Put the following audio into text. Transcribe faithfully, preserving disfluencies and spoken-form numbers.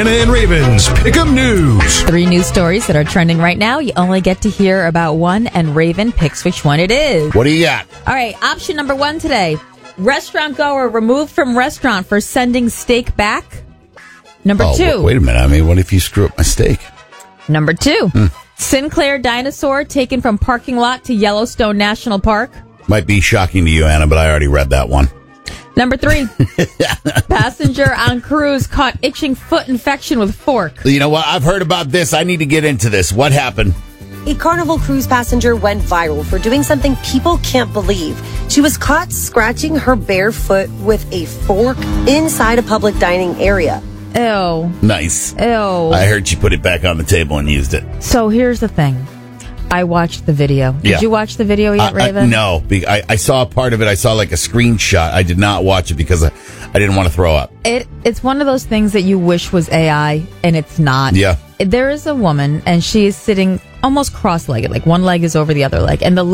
Anna and Raven's Pick'em News. Three news stories that are trending right now. You only get to hear about one, and Raven picks which one it is. What do you got? All right, option number one today. Restaurant goer removed from restaurant for sending steak back. Number oh, two. Wait a minute. I mean, what if you screw up my steak? Number two. Hmm. Sinclair dinosaur taken from parking lot to Yellowstone National Park. Might be shocking to you, Anna, but I already read that one. Number three. Passenger on cruise caught itching foot infection with fork. You know what? I've heard about this. I need to get into this. What happened? A Carnival cruise passenger went viral for doing something people can't believe. She was caught scratching her bare foot with a fork inside a public dining area. Ew. Nice. Ew. I heard she put it back on the table and used it. So here's the thing. I watched the video. Did Yeah. you watch the video yet, Uh, Raven? uh, no. Be- I, I saw a part of it. I saw like a screenshot. I did not watch it because I, I didn't want to throw up. It It's one of those things that you wish was A I, and it's not. Yeah. There is a woman, and she is sitting almost cross-legged. Like one leg is over the other leg. And the